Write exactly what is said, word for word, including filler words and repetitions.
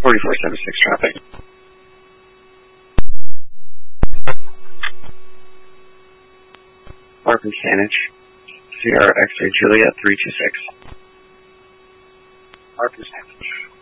forty-four seventy-six traffic. Markham Saanich, Sierra X-ray Juliet three two six. Markham Saanich.